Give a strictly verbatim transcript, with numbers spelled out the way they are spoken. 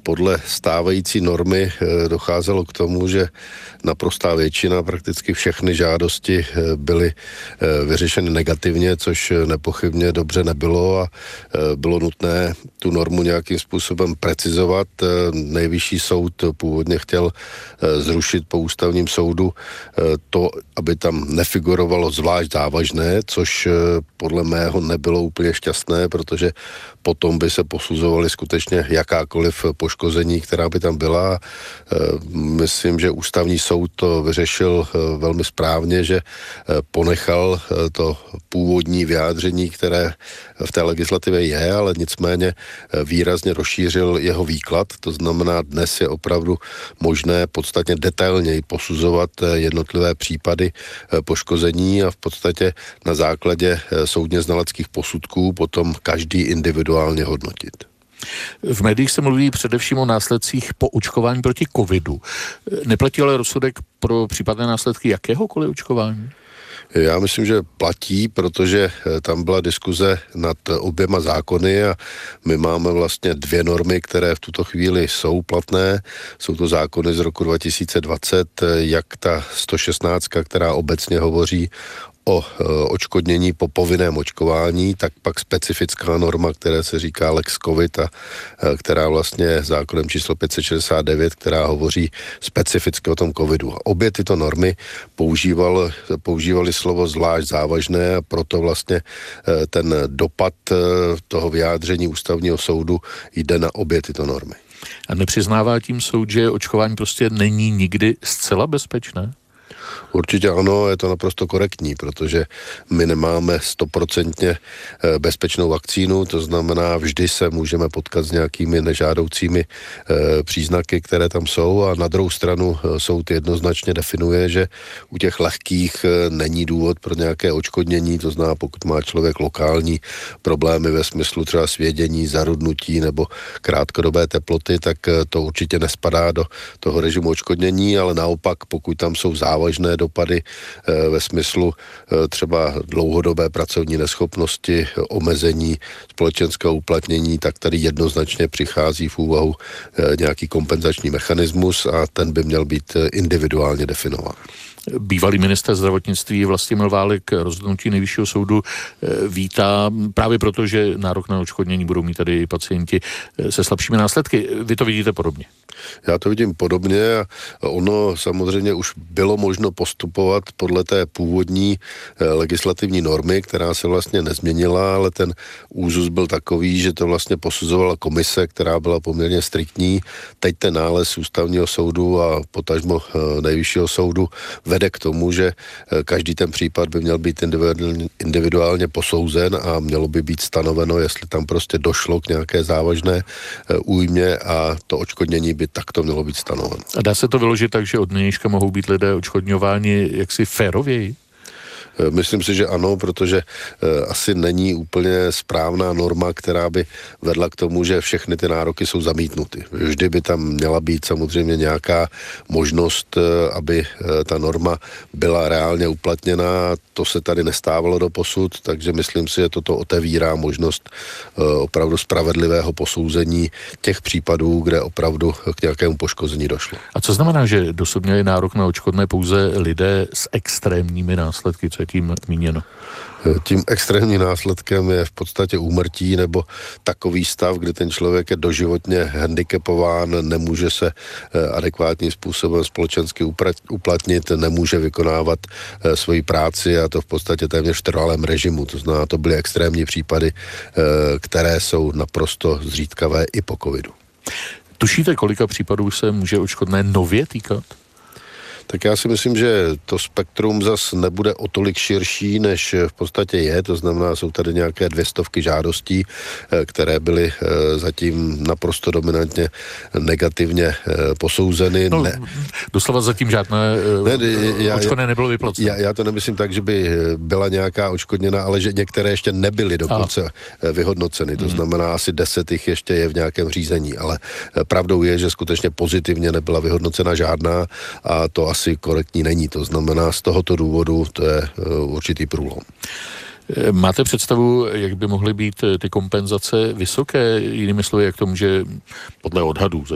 podle stávající normy docházelo k tomu, že naprostá většina, prakticky všechny žádosti byly vyřešeny negativně, což nepochybně dobře nebylo a bylo nutné tu normu nějakým způsobem precizovat. Nejvyšší soud původně chtěl zrušit po ústavním soudu to, aby tam nefigurovalo zvlášť závažné, což podle mého nebylo úplně šťastné, protože potom by se posuzovaly skutečně jakákoliv poškození, která by tam byla. Myslím, že ústavní soud to vyřešil velmi správně, že ponechal to původní vyjádření, které v té legislativě je, ale nicméně výrazně rozšířil jeho výklad. To znamená, dnes je opravdu možné podstatně detailněji posuzovat jednotlivé případy poškození a v podstatě na základě soudně znaleckých posudků potom každý individuálně hodnotit. V médiích se mluví především o následcích po očkování proti covidu. Neplatí ale rozsudek pro případné následky jakéhokoliv očkování? Já myslím, že platí, protože tam byla diskuze nad oběma zákony a my máme vlastně dvě normy, které v tuto chvíli jsou platné. Jsou to zákony z roku dva tisíce dvacet, jak ta sto šestnáct, která obecně hovoří o odškodnění po povinném očkování, tak pak specifická norma, která se říká Lex COVID a která vlastně zákonem číslo pět set šedesát devět, která hovoří specificky o tom covidu. Obě tyto normy používal, používali slovo zvlášť závažné a proto vlastně ten dopad toho vyjádření ústavního soudu jde na obě tyto normy. A nepřiznává tím soud, že očkování prostě není nikdy zcela bezpečné? Určitě ano, je to naprosto korektní, protože my nemáme stoprocentně bezpečnou vakcínu, to znamená, vždy se můžeme potkat s nějakými nežádoucími e, příznaky, které tam jsou a na druhou stranu soud jednoznačně definuje, že u těch lehkých e, není důvod pro nějaké odškodnění, to znamená, pokud má člověk lokální problémy ve smyslu třeba svědění, zarudnutí nebo krátkodobé teploty, tak to určitě nespadá do toho režimu odškodnění, ale naopak, pokud tam jsou závažné dopady ve smyslu třeba dlouhodobé pracovní neschopnosti, omezení společenského uplatnění, tak tady jednoznačně přichází v úvahu nějaký kompenzační mechanismus a ten by měl být individuálně definován. Bývalý ministr zdravotnictví Vlastimil Válek rozhodnutí Nejvyššího soudu vítá právě proto, že nárok na odškodnění budou mít tady pacienti se slabšími následky. Vy to vidíte podobně? Já to vidím podobně a ono samozřejmě už bylo možno postupovat podle té původní legislativní normy, která se vlastně nezměnila, ale ten úzus byl takový, že to vlastně posuzovala komise, která byla poměrně striktní. Teď ten nález ústavního soudu a potažmo Nejvyššího soudu vede k tomu, že každý ten případ by měl být individuálně posouzen a mělo by být stanoveno, jestli tam prostě došlo k nějaké závažné újmě a to odškodnění by takto mělo být stanoveno. A dá se to vyložit tak, že od nynějška mohou být lidé odškodňováni jaksi férověji? Myslím si, že ano, protože asi není úplně správná norma, která by vedla k tomu, že všechny ty nároky jsou zamítnuty. Vždy by tam měla být samozřejmě nějaká možnost, aby ta norma byla reálně uplatněna. To se tady nestávalo doposud, takže myslím si, že toto otevírá možnost opravdu spravedlivého posouzení těch případů, kde opravdu k nějakému poškození došlo. A co znamená, že dosud měli nárok na odškodné pouze lidé s extrémními následky? Co je tím míněno? Tím extrémním následkem je v podstatě úmrtí nebo takový stav, kdy ten člověk je doživotně handicapován, nemůže se adekvátním způsobem společensky uplatnit, nemůže vykonávat svoji práci a to v podstatě téměř v trvalém režimu. To znamená, to byly extrémní případy, které jsou naprosto zřídkavé i po covidu. Tušíte, kolika případů se může odškodné nově týkat? Tak já si myslím, že to spektrum zas nebude o tolik širší, než v podstatě je. To znamená, jsou tady nějaké dvě stovky žádostí, které byly zatím naprosto dominantně negativně posouzeny. No, ne, doslova zatím žádné ne, odškodné nebylo vyplaceno. Já, já to nemyslím tak, že by byla nějaká odškodněna, ale že některé ještě nebyly dokonce Aha. vyhodnoceny. To hmm. znamená, asi deset jich ještě je v nějakém řízení, ale pravdou je, že skutečně pozitivně nebyla vyhodnocena žádná a to asi korektní není. To znamená, z tohoto důvodu to je určitý průlom. Máte představu, jak by mohly být ty kompenzace vysoké? Jinými slovy, jak to může podle odhadů